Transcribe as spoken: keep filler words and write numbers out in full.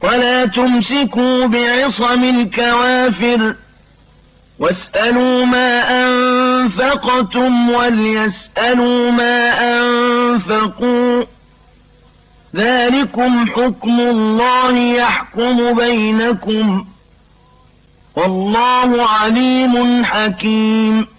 ولا تمسكوا بعصم الكوافر واسألوا ما أنفقتم وليسألوا ما أنفقوا ذلكم حكم الله يحكم بينكم والله عليم حكيم.